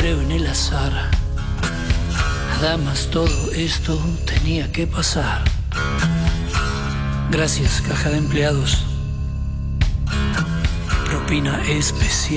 creo en el azar. Damas, todo esto tenía que pasar. Gracias, caja de empleados. Propina especial.